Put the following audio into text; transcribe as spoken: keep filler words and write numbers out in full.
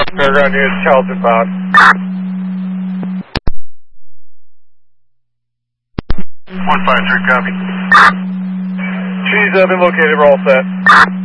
Fairground News, Charlton Bound. one five three, copy. She's uh, been located, we're all set.